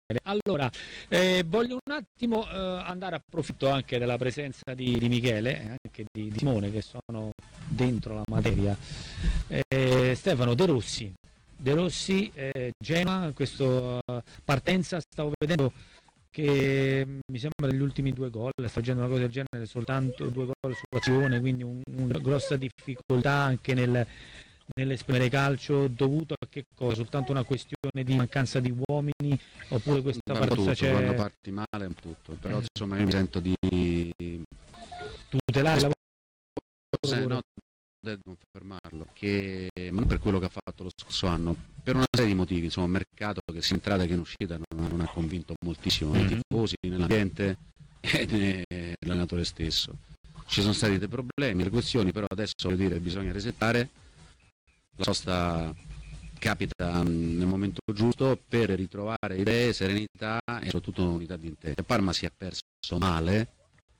Allora, voglio un attimo andare a profitto anche della presenza di Michele e anche di Simone, che sono dentro la materia. Stefano, De Rossi, Genoa, questa partenza, stavo vedendo che mi sembra negli ultimi 2 gol sta facendo una cosa del genere, soltanto 2 gol sull'azione, quindi una grossa difficoltà anche nell'esprimere calcio, dovuto a che cosa? Soltanto una questione di mancanza di uomini, oppure questa partita c'è... Quando parti male è tutto, però insomma io mi sento di tutelare la no, devo confermarlo, che non per quello che ha fatto lo scorso anno, per una serie di motivi, insomma un mercato che sia entrata che in uscita non ha convinto moltissimo i tifosi, nell'ambiente e l'allenatore stesso. Ci sono stati dei problemi, delle questioni, però adesso voglio dire bisogna resettare, la sosta capita nel momento giusto per ritrovare idee, serenità e soprattutto un'unità di intento. Parma si è perso male,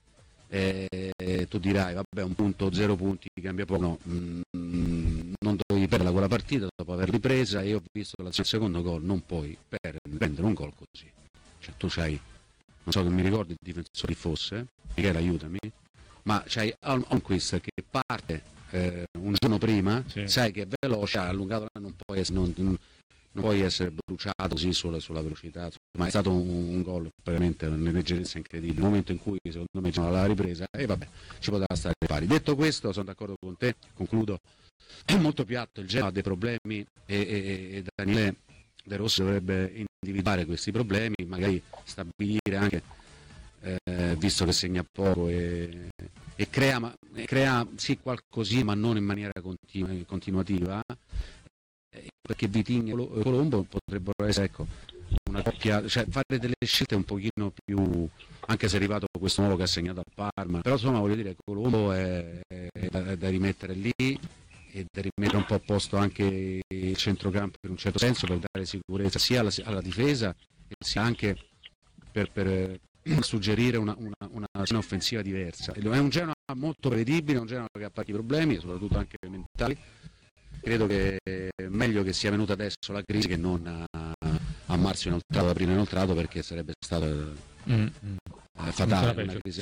tu dirai vabbè, 1 punto, 0 punti, cambia poco, no, non dovevi perdere quella partita dopo aver ripresa, e ho visto che al secondo gol non puoi prendere un gol così, cioè tu c'hai, non so che mi ricordo il difensore chi fosse, Michele aiutami, ma c'hai Almquist che parte un giorno prima, sì. Sai che è veloce, ha allungato, non puoi essere bruciato così sulla velocità, ma è stato un gol veramente una leggerezza incredibile, il momento in cui secondo me c'è la ripresa e vabbè, ci poteva stare pari. Detto questo, sono d'accordo con te, concludo, è molto piatto, il Genoa ha dei problemi e Daniele De Rossi dovrebbe individuare questi problemi, magari stabilire anche, visto che segna poco e crea sì qualcosina, ma non in maniera continuativa, perché Vitinha e Colombo potrebbero essere una coppia, cioè fare delle scelte un pochino più, anche se è arrivato questo nuovo che ha segnato al Parma, però insomma voglio dire Colombo è da rimettere lì e da rimettere un po' a posto anche il centrocampo in un certo senso, per dare sicurezza sia alla difesa sia anche per suggerire una scena offensiva diversa. È un Genoa molto prevedibile, un Genoa che ha parecchi problemi, soprattutto anche mentali. Credo che è meglio che sia venuta adesso la crisi che non a marzo inoltrato, ad aprile inoltrato, perché sarebbe stato fatale una crisi.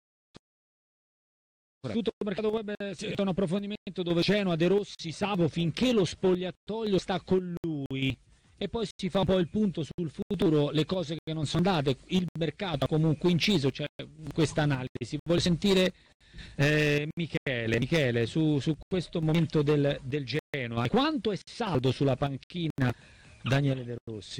Tutto il mercato web è un approfondimento dove Genoa, De Rossi, Savo, finché lo spogliatoio sta con lui, e poi si fa un po' il punto sul futuro, le cose che non sono andate, il mercato ha comunque inciso, c'è questa analisi. Vuole sentire Michele su questo momento del Genoa, quanto è saldo sulla panchina Daniele De Rossi?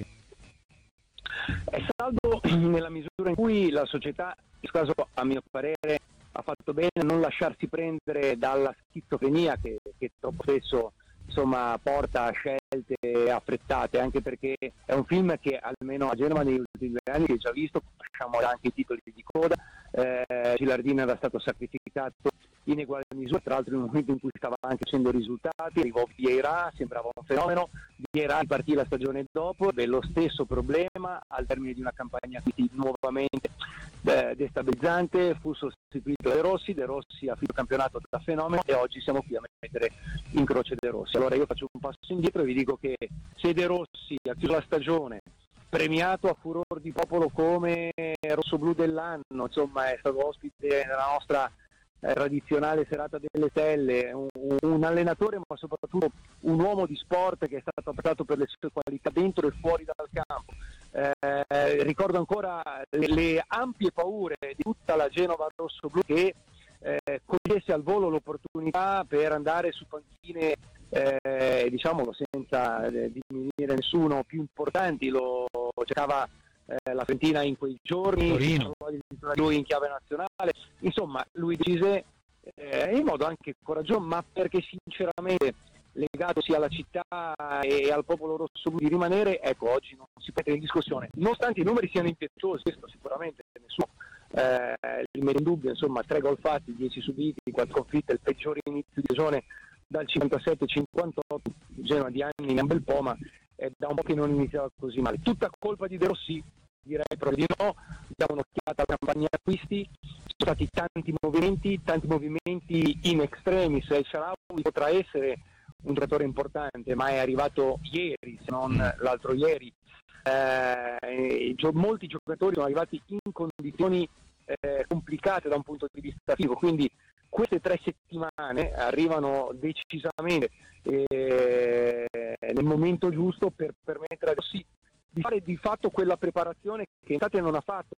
È saldo nella misura in cui la società, in questo caso a mio parere, ha fatto bene a non lasciarsi prendere dalla schizofrenia che troppo spesso insomma porta a scelte affrettate, anche perché è un film che almeno a Genova negli ultimi 2 anni, che hai già visto, conosciamo anche i titoli di coda, Gilardino era stato sacrificato in eguale misura, tra l'altro in un momento in cui stava anche facendo risultati, arrivò Vieira, sembrava un fenomeno, Vieira ripartì la stagione dopo, dello stesso problema, al termine di una campagna nuovamente destabilizzante, fu sostituito De Rossi ha finito il campionato da fenomeno e oggi siamo qui a mettere in croce De Rossi. Allora io faccio un passo indietro e vi dico che se De Rossi ha chiuso la stagione premiato a furor di popolo come rossoblu dell'anno, insomma è stato ospite nella nostra tradizionale serata delle stelle, un allenatore ma soprattutto un uomo di sport che è stato apprezzato per le sue qualità dentro e fuori dal campo. Ricordo ancora le ampie paure di tutta la Genova rossoblu che cogliesse al volo l'opportunità per andare su panchine, diciamolo senza diminuire nessuno, più importanti. Lo cercava la Fiorentina in quei giorni, lui in chiave nazionale, insomma lui decise in modo anche coraggioso, ma perché sinceramente legato sia alla città e al popolo rossoblu di rimanere, ecco, oggi non si mette in discussione, nonostante i numeri siano impietosi, questo sicuramente nessuno li mette in dubbio, insomma 3 gol fatti, 10 subiti, 4 sconfitte, il peggiore inizio di stagione dal 57-58, Genoa di anni in un bel po', ma è da un po' che non iniziava così male. Tutta colpa di De Rossi? Direi proprio di no. Diamo un'occhiata alla campagna acquisti, sono stati tanti movimenti in extremis. El Shaarawy potrà essere un giocatore importante, ma è arrivato ieri, se non l'altro ieri, molti giocatori sono arrivati in condizioni complicate da un punto di vista fisico, quindi queste 3 settimane arrivano decisamente nel momento giusto per permettere a Rossi di fare di fatto quella preparazione che Inzaghi non ha fatto